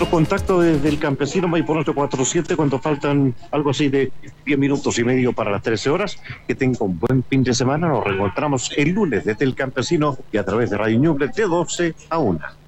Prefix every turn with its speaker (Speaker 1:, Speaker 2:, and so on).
Speaker 1: nuestro contacto desde el Campesino, Maipú 847, cuando faltan algo así de 10 minutos y medio para las 13 horas. Que tenga un buen fin de semana. Nos reencontramos el lunes desde el Campesino y a través de Radio Ñuble de 12 a 1.